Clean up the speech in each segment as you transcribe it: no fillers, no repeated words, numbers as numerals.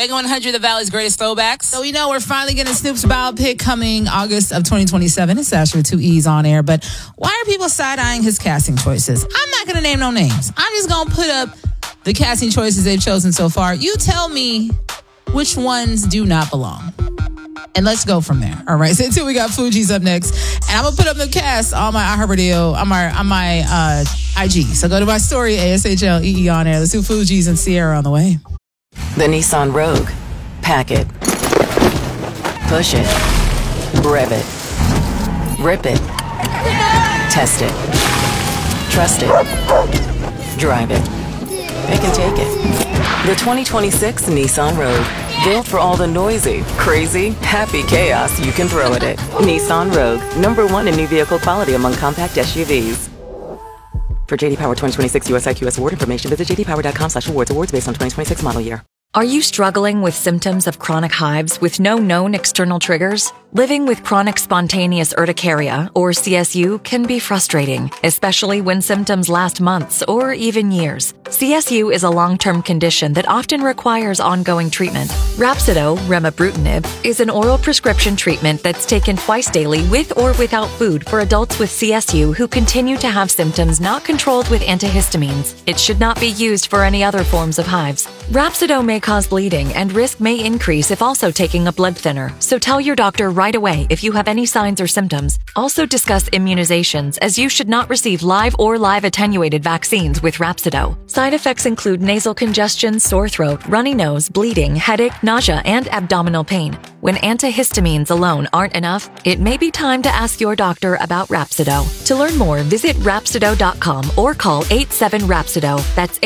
Mega 100, the Valley's greatest throwbacks. So, we're finally getting Snoop's biopic coming August of 2027. It's Asher with 2 E's on air. But why are people side-eyeing his casting choices? I'm not going to name no names. I'm just going to put up the casting choices they've chosen so far. You tell me which ones do not belong. And let's go from there. All right. So until we got Fugees up next. And I'm going to put up the cast on my iHeartRadio, on my IG. So go to my story, ASHLEE on air. Let's do Fugees and Sierra on the way. The Nissan Rogue. Pack it. Push it. Rev it. Rip it. Test it. Trust it. Drive it. Pick and take it. The 2026 Nissan Rogue. Built for all the noisy, crazy, happy chaos you can throw at it. Nissan Rogue. #1 in new vehicle quality among compact SUVs. For JD Power 2026 US IQS award information, visit jdpower.com/awards. Awards based on 2026 model year. Are you struggling with symptoms of chronic hives with no known external triggers? Living with chronic spontaneous urticaria, or CSU, can be frustrating, especially when symptoms last months or even years. CSU is a long-term condition that often requires ongoing treatment. Rhapsido, remibrutinib, is an oral prescription treatment that's taken twice daily with or without food for adults with CSU who continue to have symptoms not controlled with antihistamines. It should not be used for any other forms of hives. Rhapsido may cause bleeding and risk may increase if also taking a blood thinner, so tell your doctor right away if you have any signs or symptoms. Also discuss immunizations, as you should not receive live or live attenuated vaccines with Rhapsido. Side effects include nasal congestion, sore throat, runny nose, bleeding, headache, nausea, and abdominal pain. When antihistamines alone aren't enough, it may be time to ask your doctor about Rhapsido. To learn more, visit Rhapsido.com or call 87-RHAPSIDO. That's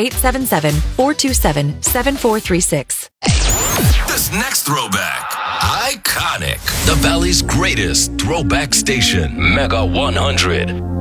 877-427-7436. This next throwback, iconic. The Valley's greatest throwback station, Mega 100.